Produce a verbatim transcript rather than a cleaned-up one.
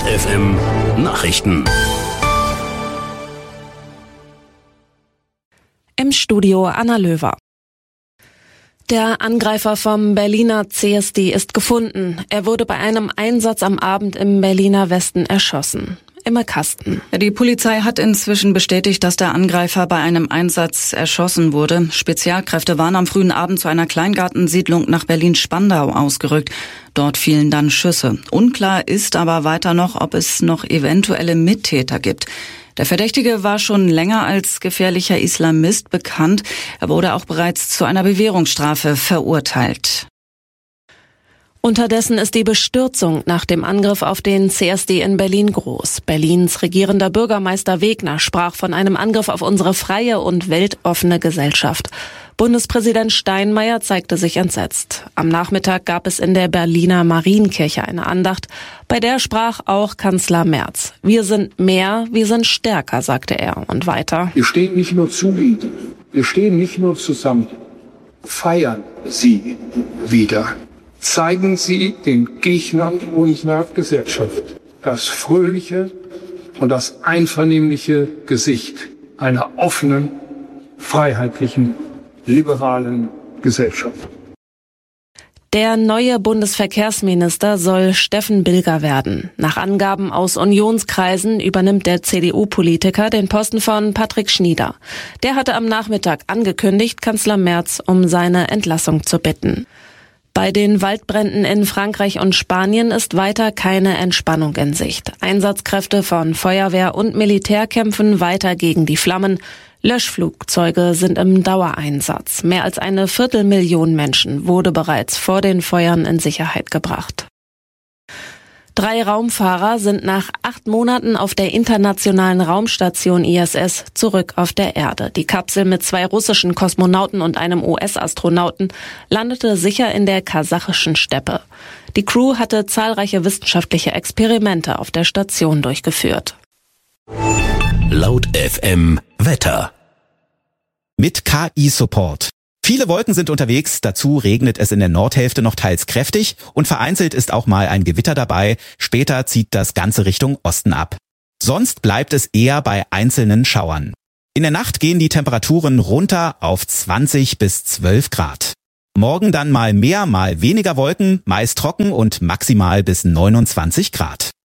F M Nachrichten. Im Studio Anna Löwer. Der Angreifer vom Berliner C S D ist gefunden. Er wurde bei einem Einsatz am Abend im Berliner Westen erschossen. Imme Kasten. Die Polizei hat inzwischen bestätigt, dass der Angreifer bei einem Einsatz erschossen wurde. Spezialkräfte waren am frühen Abend zu einer Kleingartensiedlung nach Berlin-Spandau ausgerückt. Dort fielen dann Schüsse. Unklar ist aber weiter noch, ob es noch eventuelle Mittäter gibt. Der Verdächtige war schon länger als gefährlicher Islamist bekannt. Er wurde auch bereits zu einer Bewährungsstrafe verurteilt. Unterdessen ist die Bestürzung nach dem Angriff auf den C S D in Berlin groß. Berlins regierender Bürgermeister Wegner sprach von einem Angriff auf unsere freie und weltoffene Gesellschaft. Bundespräsident Steinmeier zeigte sich entsetzt. Am Nachmittag gab es in der Berliner Marienkirche eine Andacht. Bei der sprach auch Kanzler Merz. Wir sind mehr, wir sind stärker, sagte er. Und weiter. Wir stehen nicht nur zu Ihnen, wir stehen nicht nur zusammen. Feiern Sie wieder. Zeigen Sie den Gegnern unserer Gesellschaft das fröhliche und das einvernehmliche Gesicht einer offenen, freiheitlichen, liberalen Gesellschaft. Der neue Bundesverkehrsminister soll Steffen Bilger werden. Nach Angaben aus Unionskreisen übernimmt der C D U-Politiker den Posten von Patrick Schnieder. Der hatte am Nachmittag angekündigt, Kanzler Merz um seine Entlassung zu bitten. Bei den Waldbränden in Frankreich und Spanien ist weiter keine Entspannung in Sicht. Einsatzkräfte von Feuerwehr und Militär kämpfen weiter gegen die Flammen. Löschflugzeuge sind im Dauereinsatz. Mehr als eine Viertelmillion Menschen wurde bereits vor den Feuern in Sicherheit gebracht. Drei Raumfahrer sind nach acht Monaten auf der internationalen Raumstation I S S zurück auf der Erde. Die Kapsel mit zwei russischen Kosmonauten und einem U S-Astronauten landete sicher in der kasachischen Steppe. Die Crew hatte zahlreiche wissenschaftliche Experimente auf der Station durchgeführt. Laut F M Wetter. Mit K I-Support. Viele Wolken sind unterwegs, dazu regnet es in der Nordhälfte noch teils kräftig und vereinzelt ist auch mal ein Gewitter dabei. Später zieht das Ganze Richtung Osten ab. Sonst bleibt es eher bei einzelnen Schauern. In der Nacht gehen die Temperaturen runter auf zwanzig bis zwölf Grad. Morgen dann mal mehr, mal weniger Wolken, meist trocken und maximal bis neunundzwanzig Grad.